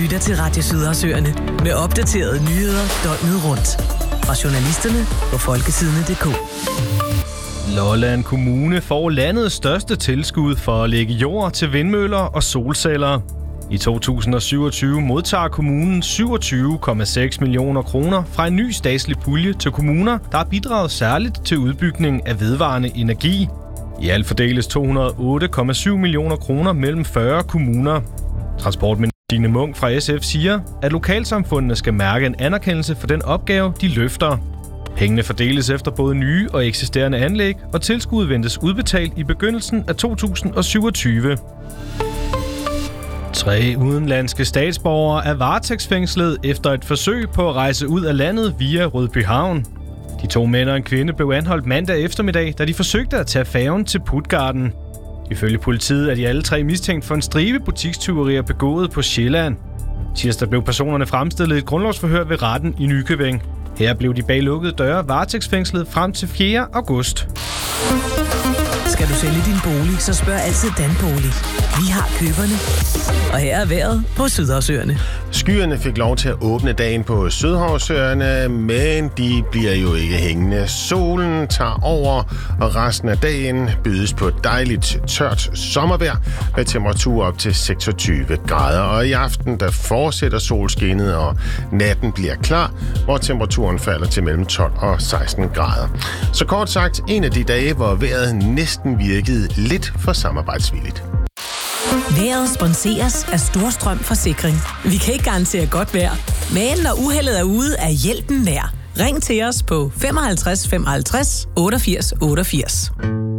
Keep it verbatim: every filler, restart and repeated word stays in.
lytter til Radio Sydersøerne med opdaterede nyheder døgnet rundt. Fra journalisterne på folketidene punktum d k. Lolland Kommune får landets største tilskud for at lægge jord til vindmøller og solceller. I to tusind og syvogtyve modtager kommunen syvogtyve komma seks millioner kroner fra en ny statslig pulje til kommuner, der har bidraget særligt til udbygning af vedvarende energi. I alt fordeles to hundrede og otte komma syv millioner kroner mellem fyrre kommuner. Transportminister Signe Munk fra S F siger, at lokalsamfundene skal mærke en anerkendelse for den opgave, de løfter. Pengene fordeles efter både nye og eksisterende anlæg, og tilskuddet ventes udbetalt i begyndelsen af to tusind og syvogtyve. Tre udenlandske statsborgere er varetægtsfængslet efter et forsøg på at rejse ud af landet via Rødbyhavn. De to mænd og en kvinde blev anholdt mandag eftermiddag, da de forsøgte at tage færgen til Puttgarden. Ifølge politiet er de alle tre mistænkt for en stribe butikstyverier begået på Sjælland. Tirsdag blev personerne fremstillet i et grundlovsforhør ved retten i Nykøbing. Her blev de bag lukkede døre varetægtsfængslet frem til fjerde august. Skal du sælge din bolig, så spørg altid Danbolig. Vi har køberne. Og her er vejret på Sydersøerne. Skyerne fik lov til at åbne dagen på Sydhavsøerne, men de bliver jo ikke hængende. Solen tager over, og resten af dagen bydes på dejligt tørt sommervejr med temperatur op til seksogtyve grader. Og i aften der fortsætter solskinnet, og natten bliver klar, hvor temperaturen falder til mellem tolv og seksten grader. Så kort sagt, en af de dage, hvor vejret næsten virkede lidt for samarbejdsvilligt. Vejret sponseres af Storstrøm Forsikring. Vi kan ikke garantere godt vejr, men når uheldet er ude, er hjælpen nær. Ring til os på femoghalvtreds femoghalvtreds otteogfirs otteogfirs.